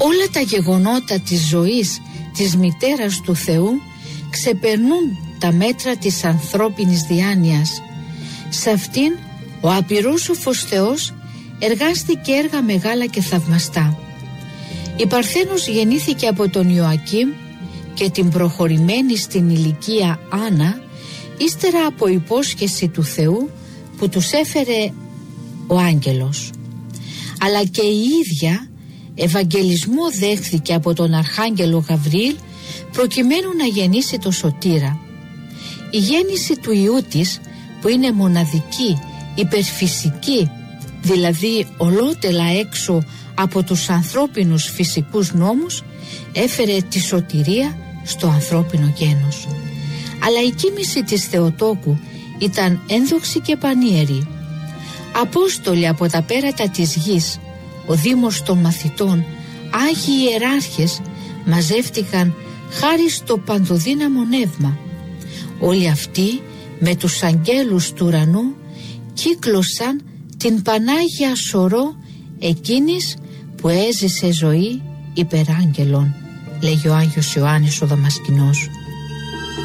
όλα τα γεγονότα της ζωής της μητέρας του Θεού ξεπερνούν τα μέτρα της ανθρώπινης διάνοιας. Σε αυτήν ο απειρόσοφος Θεός εργάστηκε έργα μεγάλα και θαυμαστά. Η Παρθένος γεννήθηκε από τον Ιωακήμ και την προχωρημένη στην ηλικία Άννα, ύστερα από υπόσχεση του Θεού που τους έφερε ο άγγελος. Αλλά και η ίδια ευαγγελισμό δέχθηκε από τον Αρχάγγελο Γαβριήλ προκειμένου να γεννήσει το Σωτήρα. Η γέννηση του Υιού της, που είναι μοναδική, υπερφυσική, δηλαδή ολότελα έξω από τους ανθρώπινους φυσικούς νόμους, έφερε τη σωτηρία στο ανθρώπινο γένος. Αλλά η κοίμηση της Θεοτόκου ήταν ένδοξη και πανίερη. Απόστολοι από τα πέρατα της γης, ο Δήμος των Μαθητών, Άγιοι Ιεράρχες μαζεύτηκαν χάρη στο παντοδύναμο νεύμα. Όλοι αυτοί με τους αγγέλους του ουρανού κύκλωσαν την Πανάγια σωρό εκείνης που έζησε ζωή υπεράγγελων, λέγει ο Άγιος Ιωάννης ο Δαμασκηνός.